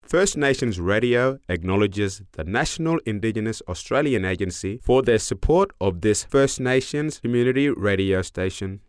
First Nations Radio acknowledges the National Indigenous Australian Agency for their support of this First Nations community radio station.